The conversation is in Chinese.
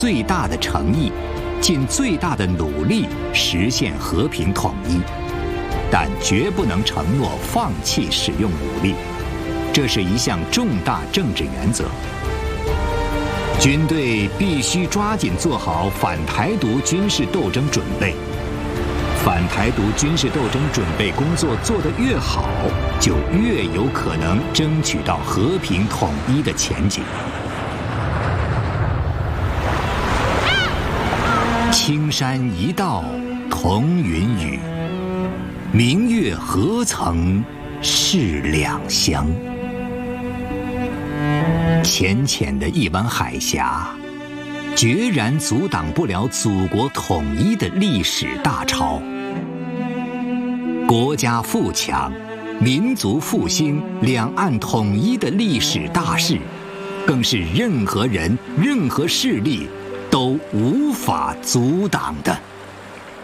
最大的诚意，尽最大的努力实现和平统一，但绝不能承诺放弃使用武力，这是一项重大政治原则。军队必须抓紧做好反台独军事斗争准备。反台独军事斗争准备工作做得越好，就越有可能争取到和平统一的前景。青山一道同云雨，明月何曾是两乡。浅浅的一湾海峡，决然阻挡不了祖国统一的历史大潮。国家富强、民族复兴、两岸统一的历史大势，更是任何人、任何势力都无法阻挡的。